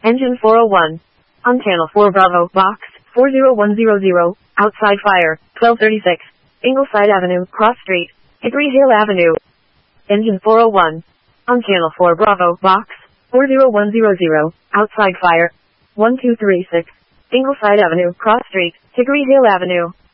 Engine 401. On channel 4 Bravo, box 40100, outside fire, 1236, Ingleside Avenue, Cross Street, Hickory Hill Avenue. Engine 401. On channel 4 Bravo, box 40100, outside fire, 1236, Ingleside Avenue, Cross Street, Hickory Hill Avenue.